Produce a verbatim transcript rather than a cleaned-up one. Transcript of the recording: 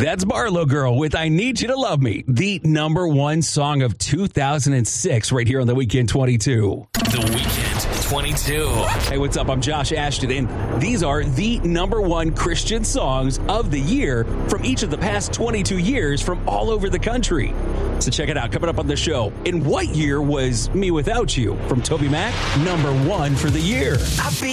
That's Barlow Girl with I Need You to Love Me, the number one song of two thousand six right here on The Weekend twenty-two. The Weekend twenty-two. Hey, what's up? I'm Josh Ashton, and these are the number one Christian songs of the year from each of the past twenty-two years from all over the country. So check it out. Coming up on the show, in what year was Me Without You from Toby Mac number one for the year? I've been